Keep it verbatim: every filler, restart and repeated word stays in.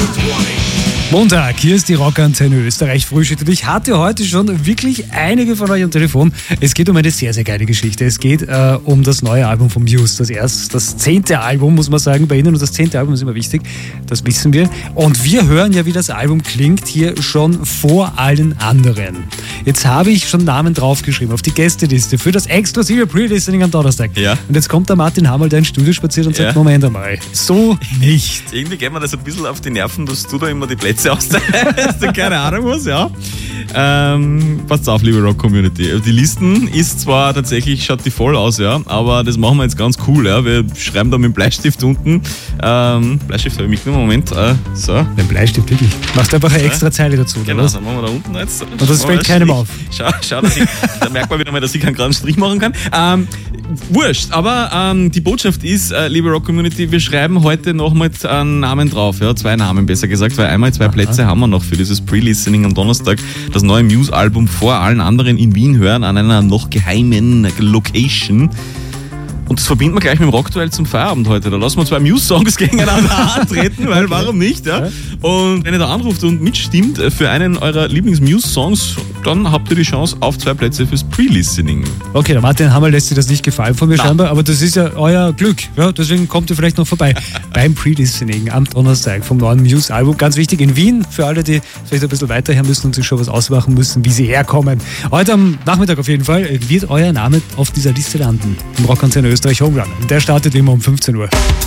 Montag, hier ist die Rockantenne Österreich Frühstück und ich hatte heute schon wirklich einige von euch am Telefon. Es geht um eine sehr, sehr geile Geschichte. Es geht äh, um das neue Album von Muse, das erst, das zehnte Album, muss man sagen, bei Ihnen, und das zehnte Album ist immer wichtig, das wissen wir. Und wir hören ja, wie das Album klingt, hier schon vor allen anderen. Jetzt habe ich schon Namen draufgeschrieben auf die Gästeliste für das exklusive Pre-Listening am Donnerstag. Ja. Und jetzt kommt der Martin Hamel, der ins Studio spaziert und sagt, Ja. Moment einmal, so nicht. Irgendwie geht mir das ein bisschen auf die Nerven, dass du da immer die Plätze austeilst und keine Ahnung was, ja. Ähm, passt auf, liebe Rock-Community. Die Listen ist zwar tatsächlich, schaut die voll aus, ja, aber das machen wir jetzt ganz cool, ja. Wir schreiben da mit dem Bleistift unten. Ähm, Bleistift habe ich mitgenommen, Moment. Äh, so. Den Bleistift, wirklich. Machst einfach eine extra Zeile dazu, Genau, oder was? das machen wir da unten jetzt. Und das fällt keinem auf. Schau, schau dass ich, da merkt man wieder mal, dass ich keinen geraden Strich machen kann. Ähm, wurscht, aber ähm, die Botschaft ist, äh, liebe Rock-Community, wir schreiben heute nochmals einen Namen drauf, ja, zwei Namen besser gesagt, weil einmal zwei Aha. Plätze haben wir noch für dieses Pre-Listening am Donnerstag. Das neue Muse-Album vor allen anderen in Wien hören, an einer noch geheimen Location. Und das verbinden wir gleich mit dem Rockduell zum Feierabend heute. Da lassen wir zwei Muse-Songs gegeneinander antreten, weil okay. warum nicht? Ja? Und wenn ihr da anruft und mitstimmt für einen eurer Lieblings-Muse-Songs, dann habt ihr die Chance auf zwei Plätze fürs Pre-Listening. Okay, der Martin Hammer lässt sich das nicht gefallen von mir Na. scheinbar, aber das ist ja euer Glück. Ja, deswegen kommt ihr vielleicht noch vorbei beim Pre-Listening am Donnerstag vom neuen Muse-Album. Ganz wichtig in Wien, für alle, die vielleicht ein bisschen weiter her müssen und sich schon was ausmachen müssen, wie sie herkommen. Heute am Nachmittag auf jeden Fall wird euer Name auf dieser Liste landen. Im Rockantenne Österreich Home Run. Der startet immer um fünfzehn Uhr.